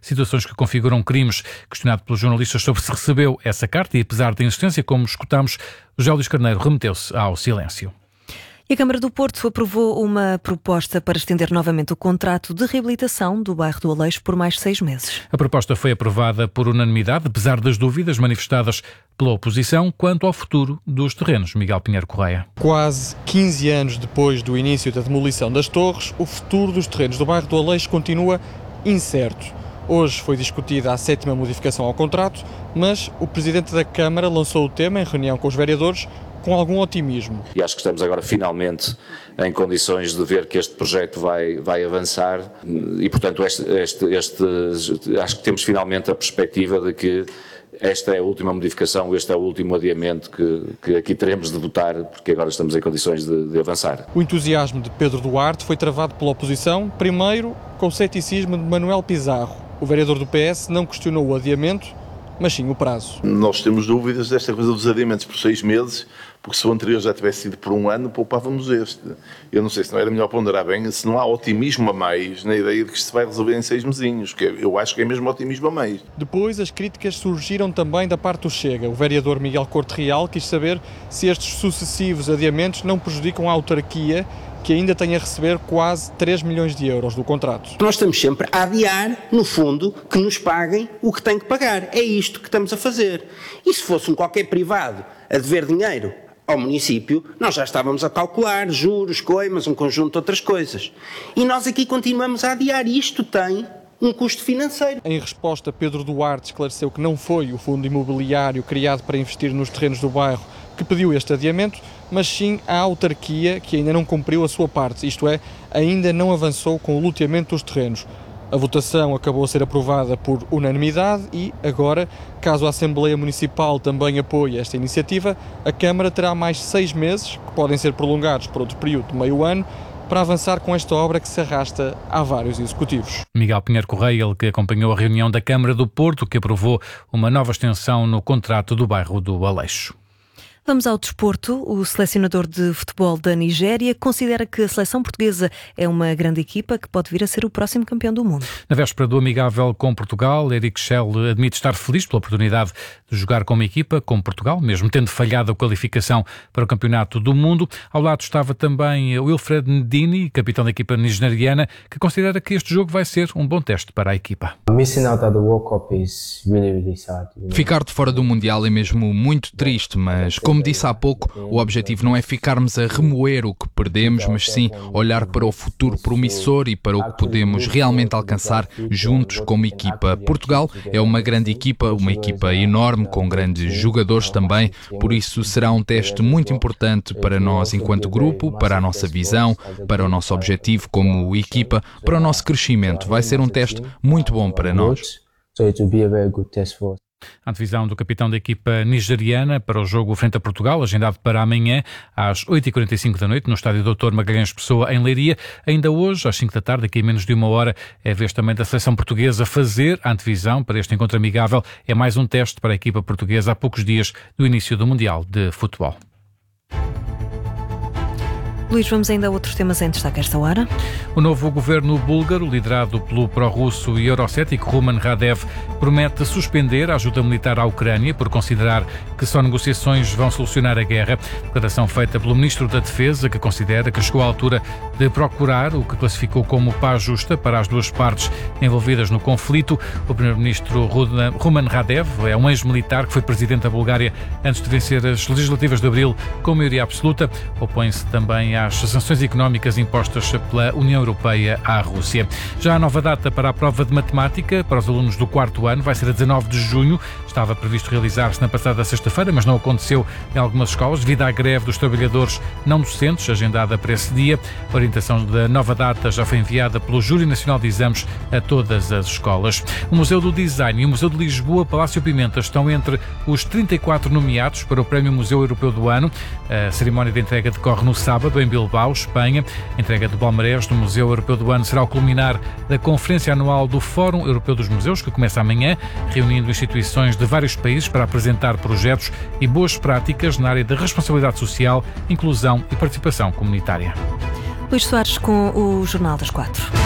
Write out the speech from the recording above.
situações que configuram crimes. Questionado pelos jornalistas sobre se recebeu essa carta e, apesar da insistência, como escutamos, o José Luís Carneiro remeteu-se ao silêncio. E a Câmara do Porto aprovou uma proposta para estender novamente o contrato de reabilitação do bairro do Aleixo por mais 6 meses. A proposta foi aprovada por unanimidade, apesar das dúvidas manifestadas pela oposição quanto ao futuro dos terrenos. Miguel Pinheiro Correia. Quase 15 anos depois do início da demolição das torres, o futuro dos terrenos do bairro do Aleixo continua incerto. Hoje foi discutida a 7ª modificação ao contrato, mas o Presidente da Câmara lançou o tema em reunião com os vereadores com algum otimismo. E acho que estamos agora finalmente em condições de ver que este projeto vai avançar e, portanto, acho que temos finalmente a perspectiva de que esta é a última modificação, este é o último adiamento que aqui teremos de votar, porque agora estamos em condições de avançar. O entusiasmo de Pedro Duarte foi travado pela oposição, primeiro com o ceticismo de Manuel Pizarro. O vereador do PS não questionou o adiamento, mas sim o prazo. Nós temos dúvidas desta coisa dos adiamentos por 6 meses, porque se o anterior já tivesse sido por 1 ano, poupávamos este. Eu não sei se não era melhor ponderar bem, se não há otimismo a mais na ideia de que isto se vai resolver em 6 mesinhos, que eu acho que é mesmo otimismo a mais. Depois, as críticas surgiram também da parte do Chega. O vereador Miguel Corte Real quis saber se estes sucessivos adiamentos não prejudicam a autarquia, que ainda tem a receber quase 3 milhões de euros do contrato. Nós estamos sempre a adiar, no fundo, que nos paguem o que têm que pagar. É isto que estamos a fazer. E se fosse qualquer privado a dever dinheiro ao município, nós já estávamos a calcular juros, coimas, um conjunto de outras coisas. E nós aqui continuamos a adiar. E isto tem um custo financeiro. Em resposta, Pedro Duarte esclareceu que não foi o fundo imobiliário criado para investir nos terrenos do bairro que pediu este adiamento, mas sim a autarquia, que ainda não cumpriu a sua parte, isto é, ainda não avançou com o loteamento dos terrenos. A votação acabou a ser aprovada por unanimidade e, agora, caso a Assembleia Municipal também apoie esta iniciativa, a Câmara terá mais 6 meses, que podem ser prolongados por outro período de meio ano, para avançar com esta obra que se arrasta há vários executivos. Miguel Pinheiro Correia, ele que acompanhou a reunião da Câmara do Porto, que aprovou uma nova extensão no contrato do bairro do Aleixo. Vamos ao desporto. O selecionador de futebol da Nigéria considera que a seleção portuguesa é uma grande equipa que pode vir a ser o próximo campeão do mundo. Na véspera do amigável com Portugal, Eric Schell admite estar feliz pela oportunidade de jogar com uma equipa como Portugal, mesmo tendo falhado a qualificação para o Campeonato do Mundo. Ao lado estava também Wilfred Ndidi, capitão da equipa nigeriana, que considera que este jogo vai ser um bom teste para a equipa. Ficar de fora do Mundial é mesmo muito triste, mas como disse há pouco, o objetivo não é ficarmos a remoer o que perdemos, mas sim olhar para o futuro promissor e para o que podemos realmente alcançar juntos como equipa. Portugal é uma grande equipa, uma equipa enorme, com grandes jogadores também, por isso será um teste muito importante para nós enquanto grupo, para a nossa visão, para o nosso objetivo como equipa, para o nosso crescimento. Vai ser um teste muito bom para nós. A antevisão do capitão da equipa nigeriana para o jogo frente a Portugal, agendado para amanhã às 8h45 da noite no estádio Dr. Magalhães Pessoa em Leiria. Ainda hoje, às 5 da tarde, daqui a menos de uma hora, é a vez também da seleção portuguesa fazer a antevisão para este encontro amigável. É mais um teste para a equipa portuguesa a poucos dias do início do Mundial de Futebol. Luís, vamos ainda a outros temas em destaque esta hora. O novo governo búlgaro, liderado pelo pró-russo e eurocético Rumen Radev, promete suspender a ajuda militar à Ucrânia por considerar que só negociações vão solucionar a guerra. Declaração feita pelo ministro da Defesa, que considera que chegou à altura de procurar o que classificou como paz justa para as duas partes envolvidas no conflito. O primeiro-ministro Rumen Radev é um ex-militar que foi presidente da Bulgária antes de vencer as legislativas de abril com maioria absoluta. Opõe-se também às sanções económicas impostas pela União Europeia à Rússia. Já a nova data para a prova de matemática para os alunos do 4º ano vai ser a 19 de junho. Estava previsto realizar-se na passada sexta-feira, mas não aconteceu em algumas escolas devido à greve dos trabalhadores não docentes, agendada para esse dia. A orientação da nova data já foi enviada pelo Júri Nacional de Exames a todas as escolas. O Museu do Design e o Museu de Lisboa, Palácio Pimenta, estão entre os 34 nomeados para o Prémio Museu Europeu do Ano. A cerimónia de entrega decorre no sábado, em Bilbao, Espanha. A entrega do palmarés do Museu Europeu do Ano será o culminar da Conferência Anual do Fórum Europeu dos Museus, que começa amanhã, reunindo instituições de vários países para apresentar projetos e boas práticas na área da responsabilidade social, inclusão e participação comunitária. Luís Soares com o Jornal das 4.